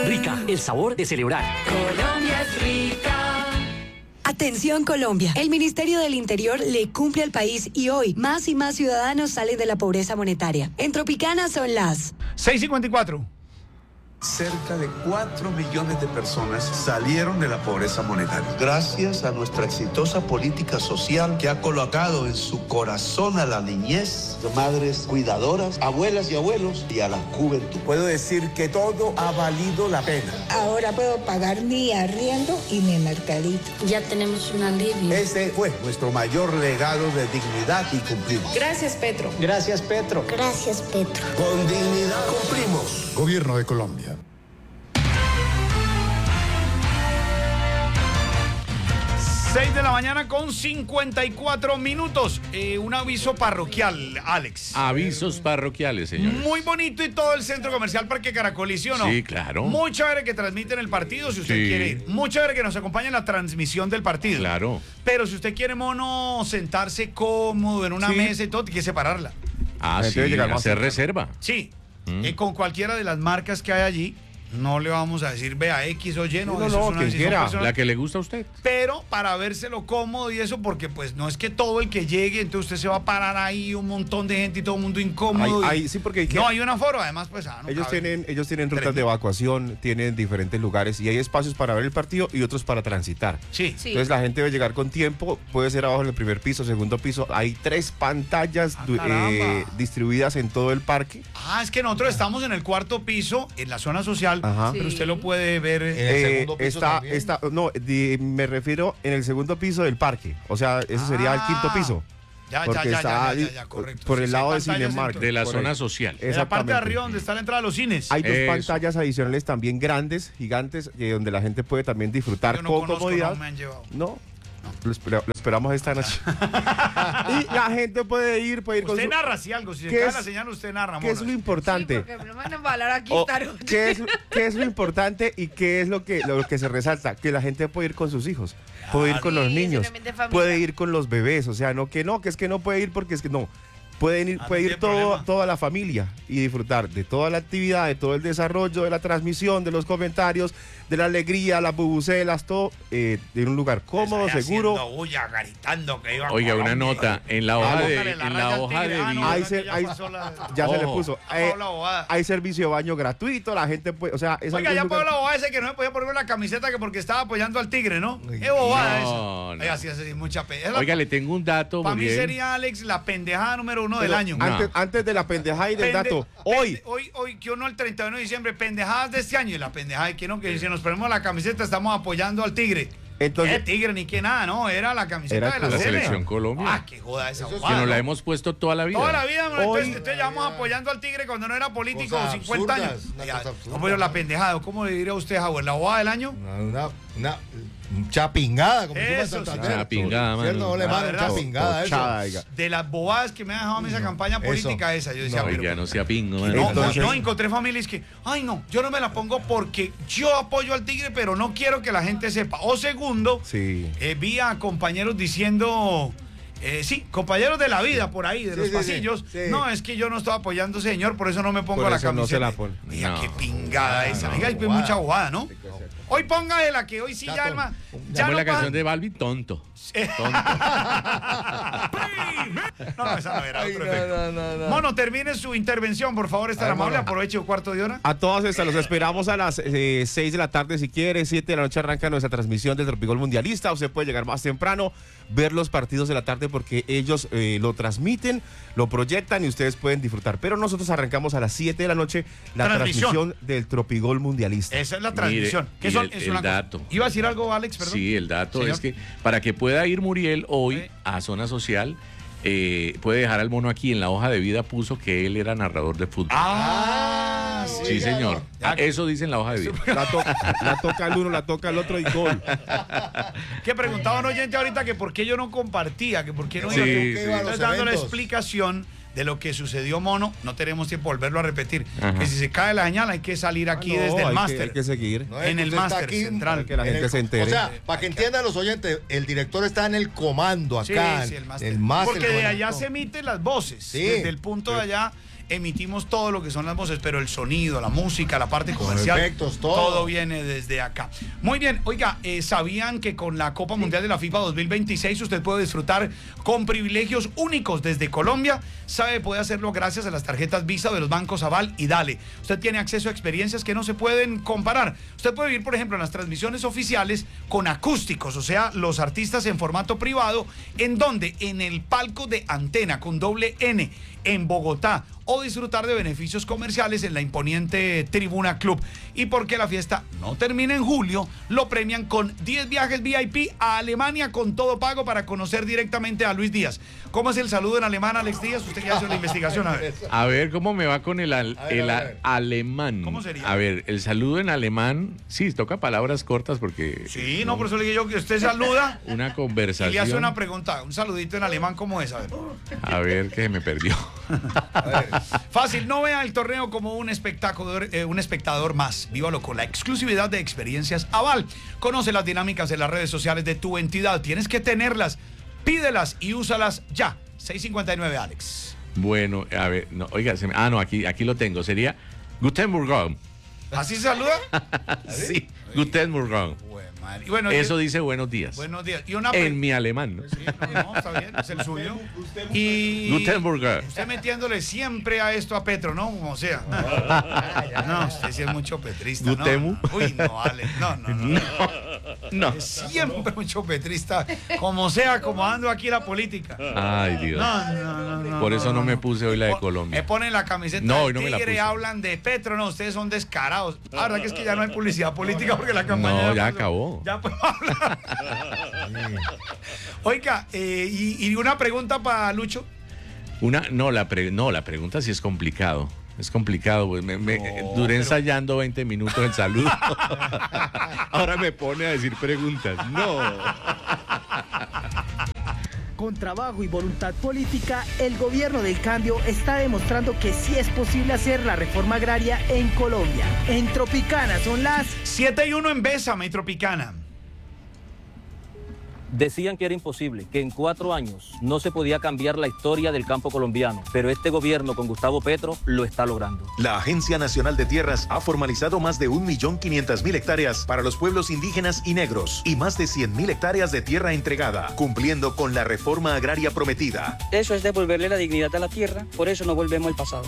Rica, el sabor de celebrar. Colombia es rica. Atención Colombia, el Ministerio del Interior le cumple al país y hoy más y más ciudadanos salen de la pobreza monetaria. En Tropicana son las 6:54. Cerca de 4 millones de personas salieron de la pobreza monetaria. Gracias a nuestra exitosa política social que ha colocado en su corazón a la niñez, madres cuidadoras, abuelas y abuelos y a la juventud. Puedo decir que todo ha valido la pena. Ahora puedo pagar mi arriendo y mi mercadito. Ya tenemos un alivio. Ese fue nuestro mayor legado de dignidad y cumplimos. Gracias, Petro. Gracias, Petro. Gracias, Petro. Con dignidad cumplimos. Gobierno de Colombia. 6:54 a.m. Un aviso parroquial, Alex. Avisos parroquiales, señores. Muy bonito y todo el centro comercial Parque Caracol, ¿sí o no? Sí, claro. Muy chévere que transmiten el partido si usted quiere ir. Muy chévere que nos acompañe en la transmisión del partido. Claro. Pero si usted quiere, mono, sentarse cómodo en una mesa y todo, tiene que separarla. Sí, hacer reserva. Sí, con cualquiera de las marcas que hay allí. No le vamos a decir, vea, X o Y, no, eso es una decisión personal. La que le gusta a usted. Pero para vérselo cómodo y eso, porque pues no es que todo el que llegue, entonces usted se va a parar ahí, un montón de gente y todo el mundo incómodo. Sí, porque no hay un aforo, además pues no ellos tienen rutas de evacuación, tienen diferentes lugares y hay espacios para ver el partido y otros para transitar. Sí. Entonces la gente debe llegar con tiempo, puede ser abajo en el primer piso, segundo piso. Hay 3 pantallas distribuidas en todo el parque. Es que nosotros estamos en el 4º piso, en la zona social. Ajá. Pero usted lo puede ver en el segundo piso me refiero en el segundo piso del parque. O sea, ese sería el 5º piso. Ya, correcto. Por el lado de Cinemark. De la zona social. En la parte de arriba donde está la entrada a los cines. Hay 2 pantallas adicionales también grandes, gigantes, donde la gente puede también disfrutar con comodidad. No me han llevado. No. Lo esperamos esta noche. Y la gente puede ir con usted narra si algo, si se cae la señal usted narra. ¿Qué es lo importante? Sí, porque me van a embalar aquí ¿Qué es lo importante y qué es lo que se resalta? Que la gente puede ir con sus hijos, puede ir con los niños, puede ir con los bebés, o sea, que es que no puede ir porque es que no. Puede ir toda la familia y disfrutar de toda la actividad, de todo el desarrollo, de la transmisión, de los comentarios, de la alegría, las bubucelas, todo en un lugar cómodo, seguro. Oiga, una nota en la hoja de vida. Ya se le puso. Hay servicio de baño gratuito, la gente puede, Oiga, ya Pablo Bobada ese que no me podía poner la camiseta que porque estaba apoyando al Tigre, ¿no? Es bobada eso. Oiga, sí hace mucha pena. Oiga, le tengo un dato. Para mí sería, Alex, la pendejada número 1 del año. Antes de la pendejada y del dato, hoy que uno el 31 de diciembre, pendejadas de este año, y la pendejada de que no, que si nos ponemos la camiseta estamos apoyando al Tigre. Entonces, Tigre ni que nada, no, era la camiseta de la selección Colombia. Qué joda esa que nos la hemos puesto toda la vida. Toda la vida, entonces llevamos apoyando al Tigre cuando no era político, 50 años. No, pero la pendejada, ¿cómo le diría a usted, Howard? ¿La bobada del año? Una chapingada, como eso, chapingada, mano. No le mando chapingada eso. De las bobadas que me ha dejado a mí esa campaña política esa, yo decía, ya no sea pingo. No, encontré familias que, yo no me la pongo porque yo apoyo al Tigre, pero no quiero que la gente sepa. O segundo, vi a compañeros diciendo... compañeros de la vida por ahí, de los pasillos. Sí. No, es que yo no estoy apoyando, señor, por eso no me pongo la camiseta. No se la pone. Mira, qué pingada esa. Oiga, hay mucha bobada, ¿no? Hoy póngale la que hoy sí ya, Alma. Ya la canción de Balbi, tonto. No, esa no era otro efecto. No. Mono, termine su intervención, por favor, estar amable, aproveche un cuarto de hora. A todas estas, los esperamos a las 6 de la tarde si quiere, 7 de la noche arranca nuestra transmisión del Tropigol Mundialista, usted puede llegar más temprano, ver los partidos de la tarde porque ellos lo transmiten, lo proyectan y ustedes pueden disfrutar, pero nosotros arrancamos a las 7 de la noche la transmisión del Tropigol Mundialista. Esa es la transmisión. Mire, el dato. ¿Iba a decir algo, Alex? Perdón. Sí, el dato es que para que pueda ir Muriel hoy a Zona Social, puede dejar al mono aquí. En la hoja de vida puso que él era narrador de fútbol. Sí, señor. Eso dice en la hoja de vida. La toca el uno, la toca el otro y gol. Que preguntaba un oyente ahorita que por qué yo no compartía, que por qué no iba. Estoy dando la explicación de lo que sucedió, mono. No tenemos tiempo de volverlo a repetir. Que si se cae la señal hay que salir aquí desde el máster. Hay que seguir. En el máster central. Que la gente se entere. O sea, para que entiendan los oyentes, el director está en el comando acá. Sí, el máster. Porque de allá se emiten las voces. Desde el punto de allá. emitimos todo lo que son las voces, pero el sonido, la música, la parte comercial, efectos, todo viene desde acá. Muy bien, oiga, ¿sabían que con la Copa Mundial de la FIFA 2026 usted puede disfrutar con privilegios únicos desde Colombia? Sabe, puede hacerlo gracias a las tarjetas Visa de los bancos Aval y Dale. Usted tiene acceso a experiencias que no se pueden comparar. Usted puede vivir, por ejemplo, en las transmisiones oficiales con acústicos, o sea, los artistas en formato privado, en donde en el palco de Antena con doble N en Bogotá, o disfrutar de beneficios comerciales en la imponente Tribuna Club. Y porque la fiesta no termina en julio, lo premian con 10 viajes VIP a Alemania con todo pago para conocer directamente a Luis Díaz. ¿Cómo es el saludo en alemán, Alex Díaz? Usted ya hizo la investigación, a ver. A ver cómo me va con el alemán. ¿Cómo sería? A ver, el saludo en alemán, sí, toca palabras cortas porque... Sí, no, por eso le dije yo que usted saluda. Una conversación. Y le hace una pregunta, un saludito en alemán, ¿cómo es? A ver, que se me perdió. A ver. Fácil, no vea el torneo como un espectador más. Vívalo con la exclusividad de Experiencias Aval. Conoce las dinámicas de las redes sociales de tu entidad. Tienes que tenerlas, pídelas y úsalas ya. 6:59, Alex. Bueno, a ver, no, oiga, aquí lo tengo. Sería Guten Morgen. ¿Así se saluda? Sí, Guten Morgen. Y bueno, eso dice buenos días. Buenos días. En mi alemán, ¿no? Sí, no, está bien, es el suyo. Y Guten Morgen. Usted metiéndole siempre a esto a Petro, ¿no? Como sea. No, usted sí es mucho petrista. Gutemu. No. Uy, no, Ale. No. Es siempre mucho petrista. Como sea, como ando aquí la política. Ay, Dios. No. Por eso no me puse hoy la de Colombia. Me ponen la camiseta del Tigre, hablan de Petro. No, ustedes son descarados. La verdad que es que ya no hay publicidad política porque la campaña... No, ya acabó. Ya podemos hablar. Oiga, y una pregunta para Lucho. La pregunta sí es complicado. Es complicado, pues duré ensayando 20 minutos el saludo. Ahora me pone a decir preguntas. No. Con trabajo y voluntad política, el gobierno del cambio está demostrando que sí es posible hacer la reforma agraria en Colombia. En Tropicana son las 7:01 en Bésame, Tropicana. Decían que era imposible, que en 4 años no se podía cambiar la historia del campo colombiano, pero este gobierno con Gustavo Petro lo está logrando. La Agencia Nacional de Tierras ha formalizado más de 1.500.000 hectáreas para los pueblos indígenas y negros y más de 100.000 hectáreas de tierra entregada, cumpliendo con la reforma agraria prometida. Eso es devolverle la dignidad a la tierra, por eso no volvemos al pasado.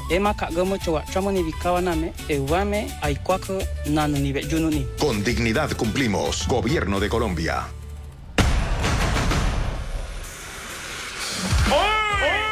Con dignidad cumplimos. Gobierno de Colombia.